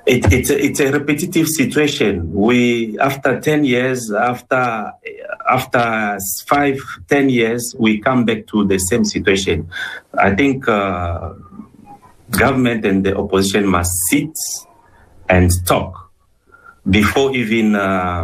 It's a repetitive situation. We, after 10 years, after 5-10 years, we come back to the same situation. I think government and the opposition must sit and talk before even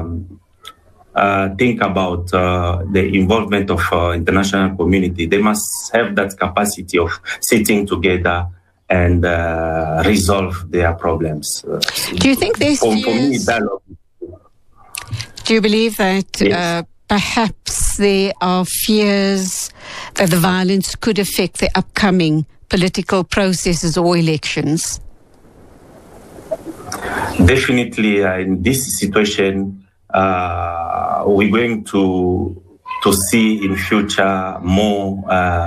think about the involvement of international community. They must have that capacity of sitting together and resolve their problems. Do you think there's fears? Do you believe that Yes. perhaps there are fears that the violence could affect the upcoming political processes or elections? Definitely, in this situation, we're going to see in future more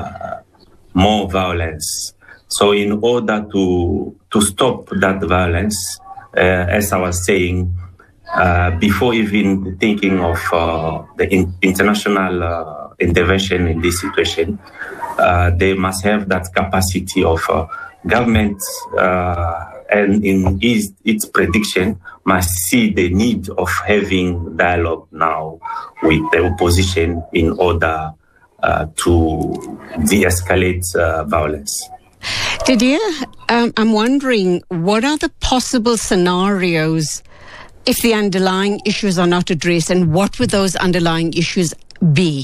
violence. So, in order to stop that violence, as I was saying, before even thinking of the international intervention in this situation, they must have that capacity of government. And in its prediction, must see the need of having dialogue now with the opposition in order to de-escalate violence. Didier, I'm wondering, what are the possible scenarios if the underlying issues are not addressed, and what would those underlying issues be?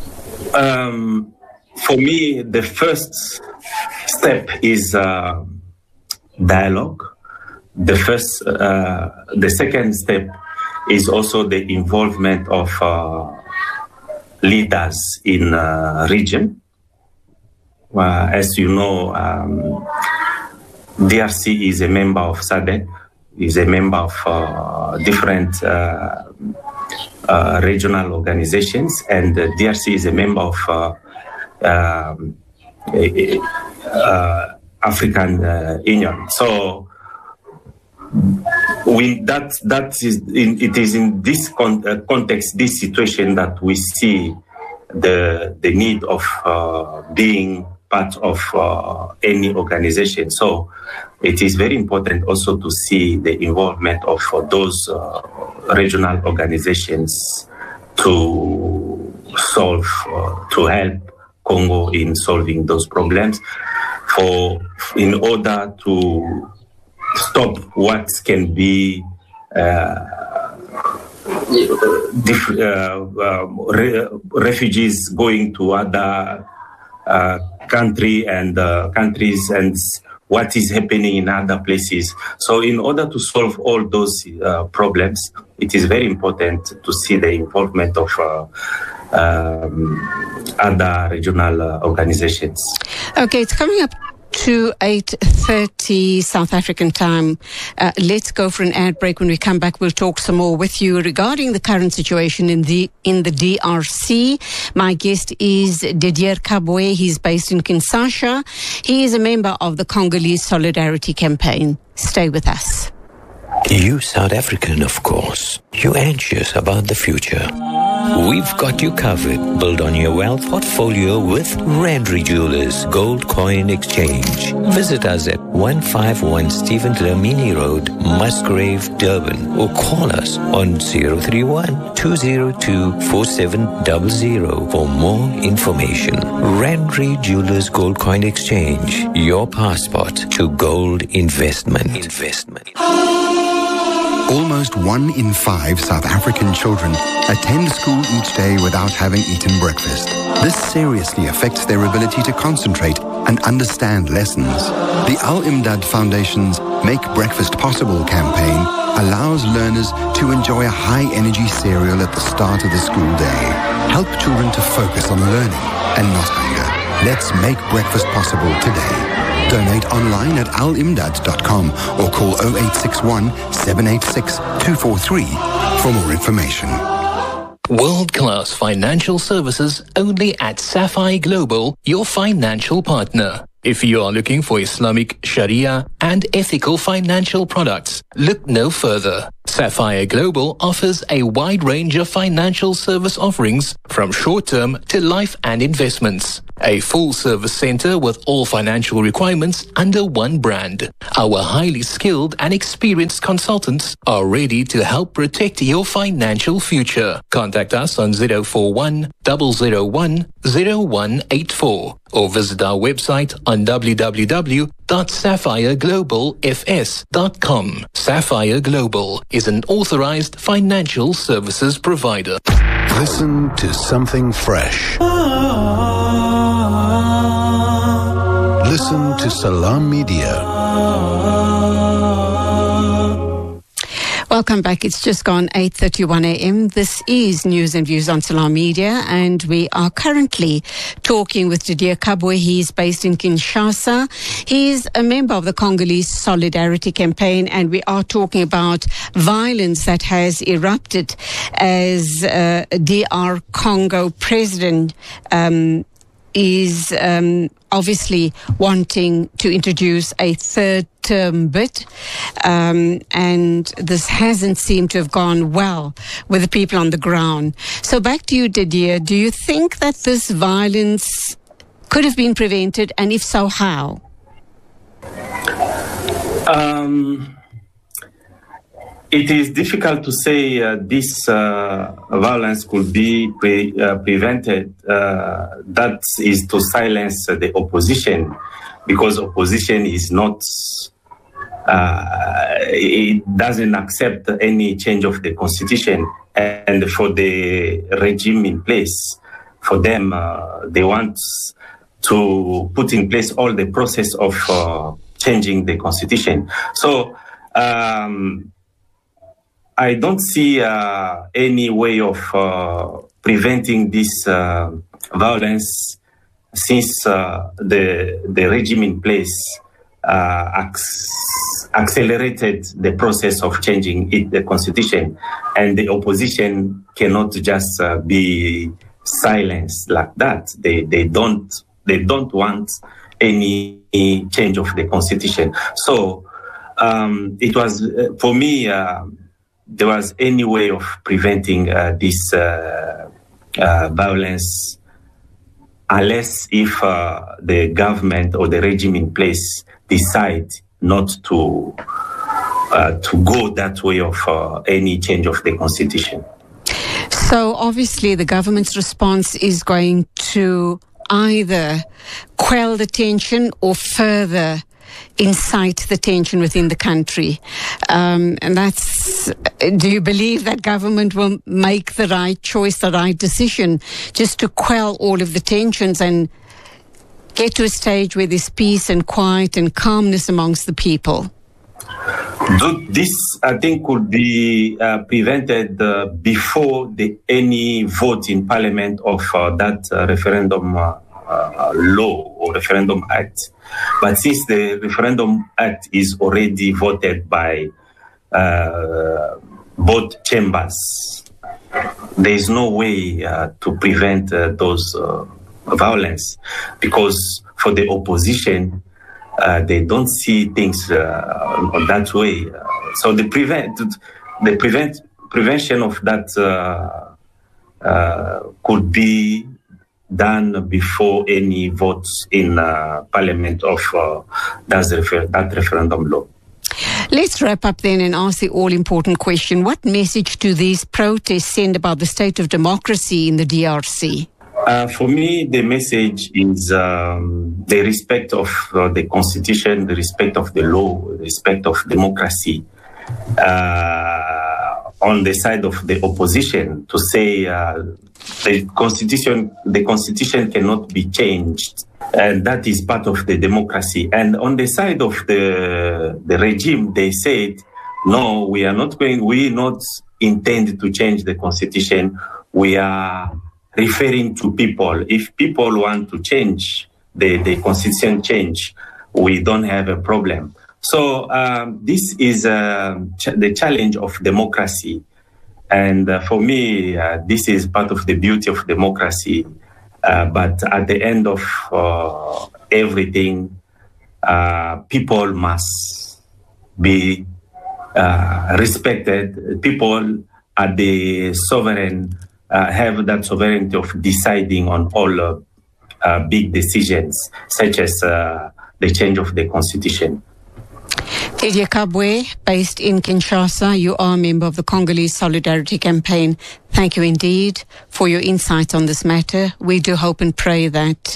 For me, the first step is dialogue. The second step is also the involvement of leaders in region. As you know, DRC is a member of SADC, is a member of different regional organizations, and DRC is a member of African Union. So it is in this context, this situation, that we see the need of being part of any organization. So it is very important also to see the involvement of those regional organizations to solve, to help Congo in solving those problems, in order to stop what can be refugees going to other countries and what is happening in other places. So in order to solve all those problems, it is very important to see the involvement of other regional organizations. Okay, it's coming up to 8:30 South African time. Let's go for an ad break. When we come back, we'll talk some more with you regarding the current situation in the DRC. My guest is Didier Kabwe. He's based in Kinshasa. He is a member of the Congolese Solidarity Campaign. Stay with us. You South African, of course. You're anxious about the future. We've got you covered. Build on your wealth portfolio with Randry Jewelers Gold Coin Exchange. Visit us at 151 Stephen Dlamini Road, Musgrave, Durban, or call us on 031-202-4700 for more information. Randry Jewelers Gold Coin Exchange, your passport to gold investment. Almost 1 in 5 South African children attend school each day without having eaten breakfast. This seriously affects their ability to concentrate and understand lessons. The Al-Imdad Foundation's Make Breakfast Possible campaign allows learners to enjoy a high-energy cereal at the start of the school day. Help children to focus on learning and not hunger. Let's make breakfast possible today. Donate online at alimdad.com or call 0861 786 243 for more information. World-class financial services only at Sapphire Global, your financial partner. If you are looking for Islamic Sharia and ethical financial products, look no further. Sapphire Global offers a wide range of financial service offerings from short-term to life and investments. A full-service center with all financial requirements under one brand. Our highly skilled and experienced consultants are ready to help protect your financial future. Contact us on 041 001 0184 or visit our website on www.sapphireglobalfs.com. Sapphire Global is an authorized financial services provider. Listen to something fresh. Listen to Salam Media. Welcome back. It's just gone 8:31 a.m. This is News and Views on Salam Media, and we are currently talking with Didier Kabwe. He's based in Kinshasa. He's a member of the Congolese Solidarity Campaign, and we are talking about violence that has erupted as DR Congo president is obviously wanting to introduce a third term bid, and this hasn't seemed to have gone well with the people on the ground. So back to you, Didier. Do you think that this violence could have been prevented, and if so, how? It is difficult to say this violence could be prevented. That is to silence the opposition, because opposition is not, it doesn't accept any change of the constitution. And for the regime in place, for them, they want to put in place all the process of changing the constitution. So, I don't see any way of preventing this violence, since the regime in place accelerated the process of changing the constitution, and the opposition cannot just be silenced like that. They don't want any change of the constitution. So it was for me. There was any way of preventing this violence, unless if the government or the regime in place decide not to go that way of any change of the constitution. So obviously the government's response is going to either quell the tension or further incite the tension within the country. And that's, do you believe that government will make the right choice, the right decision, just to quell all of the tensions and get to a stage where there's peace and quiet and calmness amongst the people? This, I think, could be prevented before any vote in Parliament of that referendum law or referendum act. But since the referendum act is already voted by both chambers, there is no way to prevent those violence, because for the opposition, they don't see things that way. So the prevention of that could be done before any votes in Parliament of that referendum law. Let's wrap up then and ask the all-important question. What message do these protests send about the state of democracy in the DRC? For me, the message is the respect of the constitution, the respect of the law, the respect of democracy. On the side of the opposition, to say the constitution cannot be changed, and that is part of the democracy. And on the side of the regime, they said, no, we not intend to change the constitution. We are referring to people. If people want to change the constitution change, we don't have a problem. So this is the challenge of democracy. And for me, this is part of the beauty of democracy. But at the end of everything, people must be respected. People are the sovereign, have that sovereignty of deciding on all big decisions, such as the change of the constitution. Didier Kabwe, based in Kinshasa, you are a member of the Congolese Solidarity Campaign. Thank you indeed for your insights on this matter. We do hope and pray that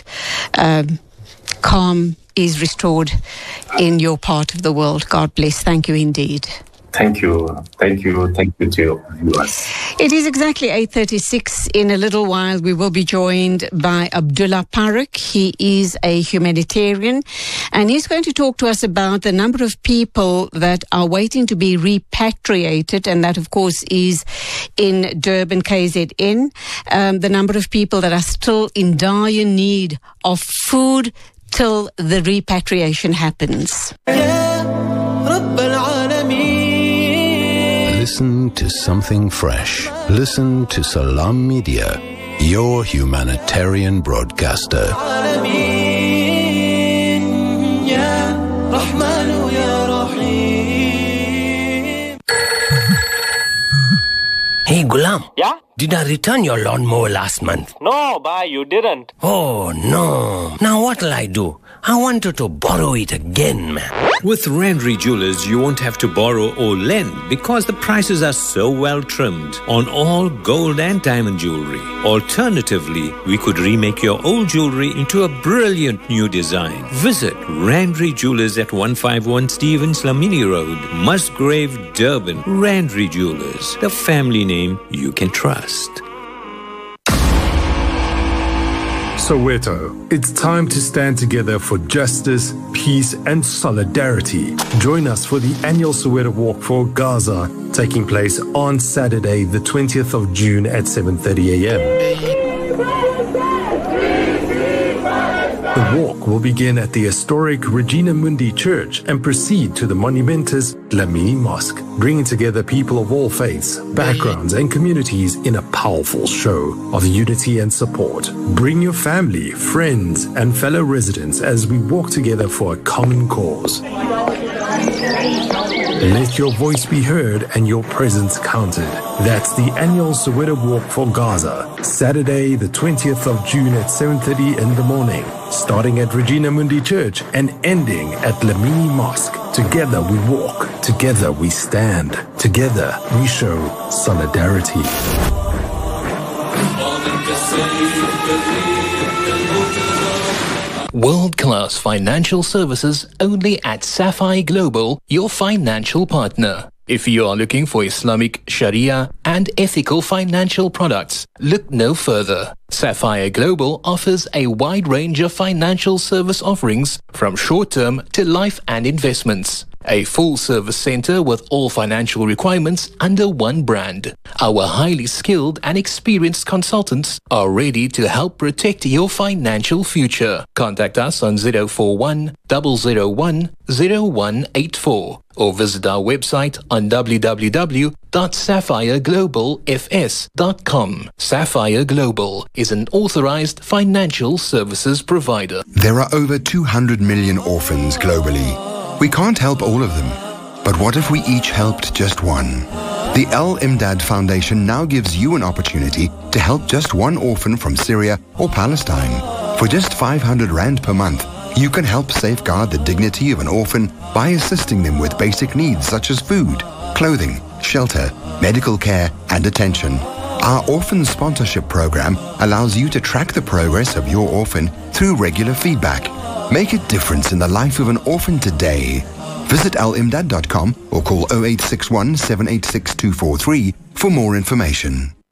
calm is restored in your part of the world. God bless. Thank you indeed. Thank you. Thank you to your viewers. It is exactly 8:36. In a little while, we will be joined by Abdullah Parak. He is a humanitarian, and he's going to talk to us about the number of people that are waiting to be repatriated, and that, of course, is in Durban, KZN. The number of people that are still in dire need of food till the repatriation happens. Listen to something fresh. Listen to Salam Media, your humanitarian broadcaster. Hey, Gulam. Yeah? Did I return your lawnmower last month? No, bhai, you didn't. Oh, no. Now what'll I do? I wanted to borrow it again, man. With Randry Jewelers, you won't have to borrow or lend because the prices are so well trimmed on all gold and diamond jewelry. Alternatively, we could remake your old jewelry into a brilliant new design. Visit Randry Jewelers at 151 Stevens Lamini Road, Musgrave, Durban. Randry Jewelers, the family name you can trust. Soweto, it's time to stand together for justice, peace and solidarity. Join us for the annual Soweto Walk for Gaza, taking place on Saturday, the 20th of June at 7:30 a.m. The walk will begin at the historic Regina Mundi Church and proceed to the monumentous Lamini Mosque, bringing together people of all faiths, backgrounds and communities in a powerful show of unity and support. Bring your family, friends and fellow residents as we walk together for a common cause. Let your voice be heard and your presence counted. That's the annual Soweto Walk for Gaza, Saturday the 20th of June at 7:30 in the morning, starting at Regina Mundi Church and ending at Lamini Mosque. Together we walk, together we stand, together we show solidarity. World-class financial services only at Sapphire Global, your financial partner. If you are looking for Islamic, Sharia and ethical financial products, look no further. Sapphire Global offers a wide range of financial service offerings from short-term to life and investments. A full-service center with all financial requirements under one brand. Our highly skilled and experienced consultants are ready to help protect your financial future. Contact us on 041 001 0184 or visit our website on www.sapphireglobalfs.com. Sapphire Global is an authorized financial services provider. There are over 200 million orphans globally. We can't help all of them, but what if we each helped just one? The Al Imdad Foundation now gives you an opportunity to help just one orphan from Syria or Palestine. For just 500 Rand per month, you can help safeguard the dignity of an orphan by assisting them with basic needs such as food, clothing, shelter, medical care, and attention. Our orphan sponsorship program allows you to track the progress of your orphan through regular feedback. Make a difference in the life of an orphan today. Visit alimdad.com or call 0861 786 243 for more information.